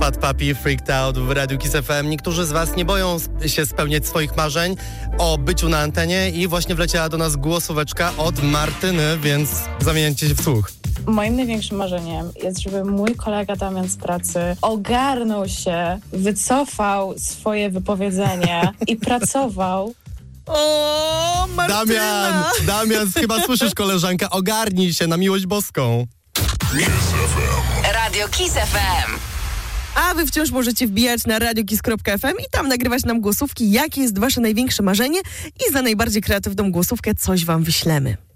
Fat Papi, Freaked Out w Radiu Kiss FM. Niektórzy z was nie boją się spełniać swoich marzeń o byciu na antenie i właśnie wleciała do nas głosóweczka od Martyny, więc zamieniajcie się w słuch. Moim największym marzeniem jest, żeby mój kolega Damian z pracy ogarnął się, wycofał swoje wypowiedzenie i pracował. O, Martyna! Damian, chyba słyszysz, koleżanka, ogarnij się na miłość boską. Radio Kiss FM. A wy wciąż możecie wbijać na radiokiss.fm i tam nagrywać nam głosówki, jakie jest wasze największe marzenie i za najbardziej kreatywną głosówkę coś wam wyślemy.